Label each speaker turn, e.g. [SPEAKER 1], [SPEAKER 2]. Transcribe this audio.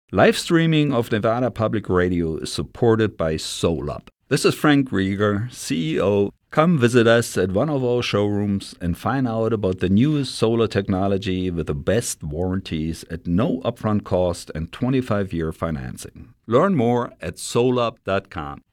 [SPEAKER 1] Live streaming of Nevada Public Radio is supported by SolUp. This is Frank Rieger, CEO. Come visit us at one of our showrooms and find out about the newest solar technology with the best warranties at no upfront cost and 25-year financing. Learn more at solup.com.